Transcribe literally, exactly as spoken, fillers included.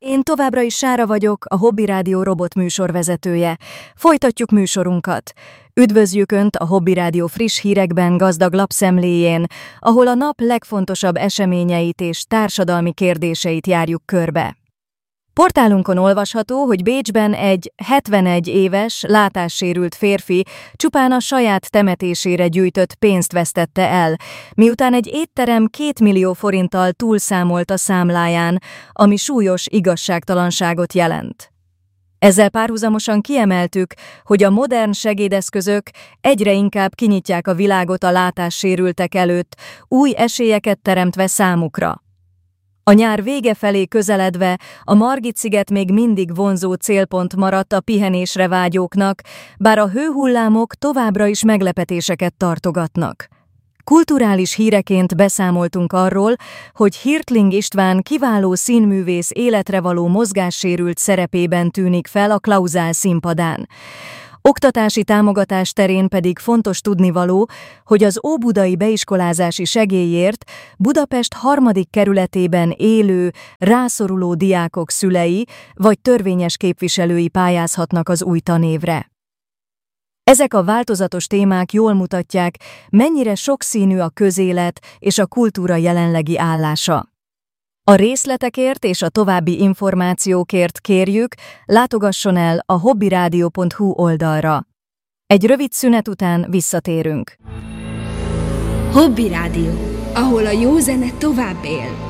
Én továbbra is Sára vagyok, a Hobby Rádió robot műsorvezetője. Folytatjuk műsorunkat. Üdvözljük Önt a Hobby Rádió friss hírekben gazdag lapszemléjén, ahol a nap legfontosabb eseményeit és társadalmi kérdéseit járjuk körbe. Portálunkon olvasható, hogy Bécsben egy hetvenegy éves, látássérült férfi csupán a saját temetésére gyűjtött pénzt vesztette el, miután egy étterem két millió forinttal túlszámolt a számláján, ami súlyos igazságtalanságot jelent. Ezzel párhuzamosan kiemeltük, hogy a modern segédeszközök egyre inkább kinyitják a világot a látássérültek előtt, új esélyeket teremtve számukra. A nyár vége felé közeledve a Margit-sziget még mindig vonzó célpont maradt a pihenésre vágyóknak, bár a hőhullámok továbbra is meglepetéseket tartogatnak. Kulturális híreként beszámoltunk arról, hogy Hirtling István kiváló színművész életre való mozgássérült szerepében tűnik fel a Klauzál színpadán. Oktatási támogatás terén pedig fontos tudnivaló, hogy az óbudai beiskolázási segélyért Budapest harmadik kerületében élő, rászoruló diákok szülei vagy törvényes képviselői pályázhatnak az új tanévre. Ezek a változatos témák jól mutatják, mennyire sokszínű a közélet és a kultúra jelenlegi állása. A részletekért és a további információkért kérjük, látogasson el a hobbyradio pont hu oldalra. Egy rövid szünet után visszatérünk. Hobby Rádió, ahol a jó zene tovább él.